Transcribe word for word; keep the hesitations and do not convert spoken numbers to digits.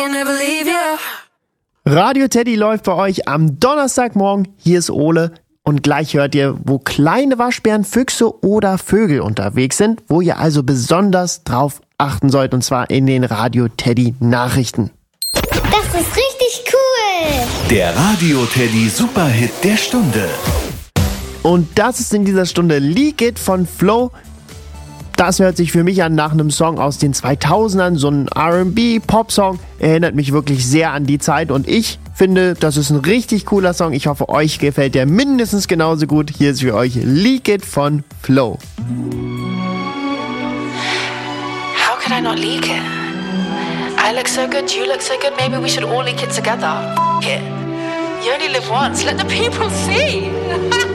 Radio Teddy läuft bei euch am Donnerstagmorgen. Hier ist Ole. Und gleich hört ihr, wo kleine Waschbären, Füchse oder Vögel unterwegs sind, wo ihr also besonders drauf achten sollt, und zwar in den Radio Teddy Nachrichten. Das ist richtig cool! Der Radio Teddy Superhit der Stunde. Und das ist in dieser Stunde Leak It von Flo. Das hört sich für mich an nach einem Song aus den zweitausendern, so ein R and B-Pop-Song. Erinnert mich wirklich sehr an die Zeit und ich finde, das ist ein richtig cooler Song. Ich hoffe, euch gefällt der mindestens genauso gut. Hier ist für euch Leak It von Flo. How could I not leak it? I look so good, you look so good, maybe we should all leak it together. F it. You only live once, let the people see.